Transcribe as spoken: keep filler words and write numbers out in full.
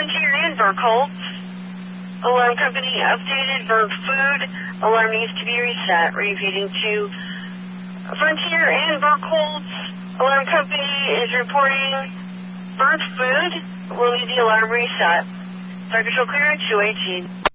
Frontier and Burkholz. Alarm company updated. Burnt food. Alarm needs to be reset. Repeating to Frontier and Burkholz. Alarm company is reporting burnt food. We'll need the alarm reset. Fire control clear at two eighteen.